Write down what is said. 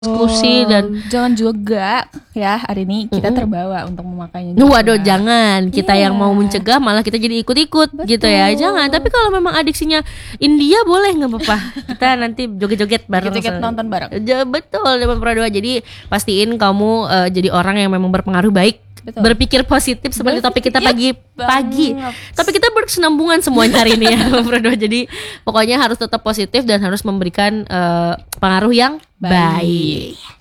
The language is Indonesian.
diskusi dan jangan juga ya hari ini kita terbawa untuk memakainya. waduh, jangan kita yang mau mencegah malah kita jadi ikut-ikut gitu ya, jangan. Tapi kalau memang adiksinya India boleh, nggak apa-apa, kita nanti joget-joget bareng, joget nonton bareng. Betul, 5/2. Jadi pastiin kamu jadi orang yang memang berpengaruh baik. Betul. Berpikir positif seperti topik kita pagi. Tapi kita berkesinambungan semuanya hari ini ya, berdua. Jadi pokoknya harus tetap positif dan harus memberikan pengaruh yang baik.